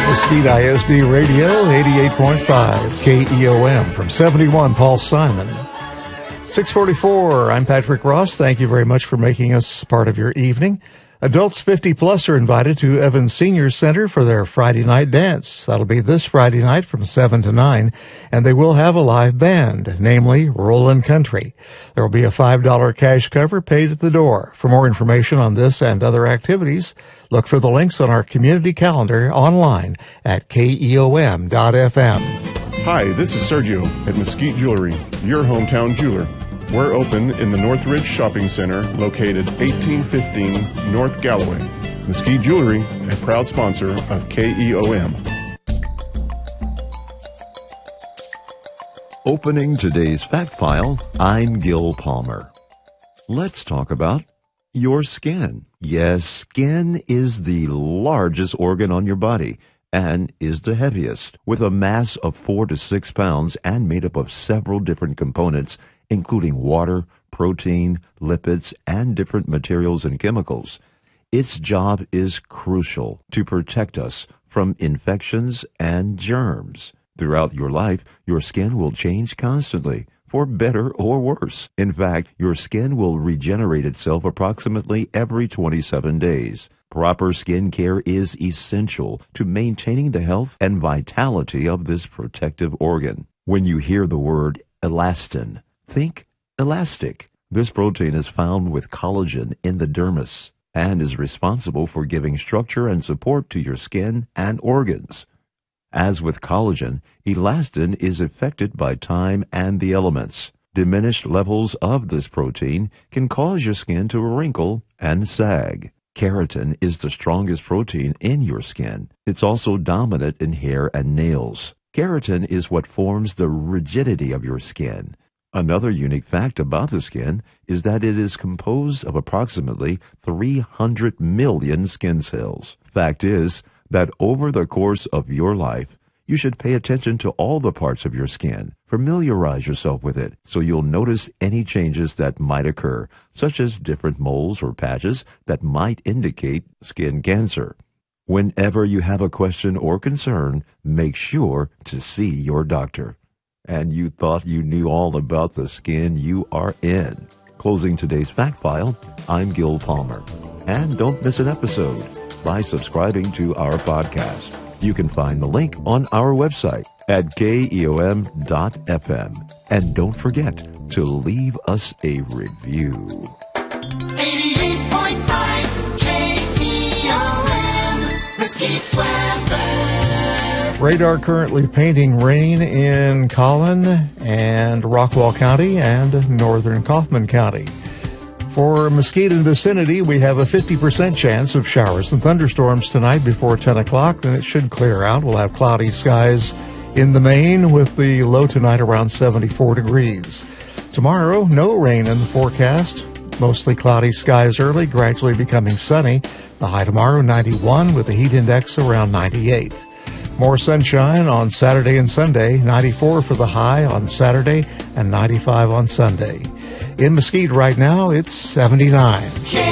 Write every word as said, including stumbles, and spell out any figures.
Mesquite I S D Radio, eighty-eight point five K E O M from seventy-one Paul Simon. six forty-four, I'm Patrick Ross. Thank you very much for making us part of your evening. Adults fifty plus are invited to Evans Senior Center for their Friday night dance. That'll be this Friday night from seven to nine, and they will have a live band, namely Rollin' Country. There will be a five dollar cash cover paid at the door. For more information on this and other activities, look for the links on our community calendar online at K E O M dot F M. Hi, this is Sergio at Mesquite Jewelry, your hometown jeweler. We're open in the Northridge Shopping Center, located eighteen fifteen North Galloway. Mesquite Jewelry, a proud sponsor of K E O M. Opening today's fact file, I'm Gil Palmer. Let's talk about your skin. Yes, skin is the largest organ on your body and is the heaviest, with a mass of four to six pounds and made up of several different components, including water, protein, lipids, and different materials and chemicals. Its job is crucial to protect us from infections and germs. Throughout your life, your skin will change constantly, for better or worse. In fact, your skin will regenerate itself approximately every twenty-seven days. Proper skin care is essential to maintaining the health and vitality of this protective organ. When you hear the word elastin, think elastic. This protein is found with collagen in the dermis and is responsible for giving structure and support to your skin and organs. As with collagen, elastin is affected by time and the elements. Diminished levels of this protein can cause your skin to wrinkle and sag. Keratin is the strongest protein in your skin. It's also dominant in hair and nails. Keratin is what forms the rigidity of your skin. Another unique fact about the skin is that it is composed of approximately three hundred million skin cells. Fact is that over the course of your life, you should pay attention to all the parts of your skin. Familiarize yourself with it so you'll notice any changes that might occur, such as different moles or patches that might indicate skin cancer. Whenever you have a question or concern, make sure to see your doctor. And you thought you knew all about the skin you are in. Closing today's fact file, I'm Gil Palmer. And don't miss an episode by subscribing to our podcast. You can find the link on our website at K E O M dot F M. And don't forget to leave us a review. eighty-eight point five K E O M, Mesquite weather. Radar currently painting rain in Collin and Rockwall County and northern Kaufman County. For Mesquite and vicinity, we have a fifty percent chance of showers and thunderstorms tonight before ten o'clock. Then it should clear out. We'll have cloudy skies in the main with the low tonight around seventy-four degrees. Tomorrow, no rain in the forecast. Mostly cloudy skies early, gradually becoming sunny. The high tomorrow, ninety-one, with the heat index around ninety-eight. More sunshine on Saturday and Sunday, ninety-four for the high on Saturday and ninety-five on Sunday. In Mesquite right now, it's seventy-nine.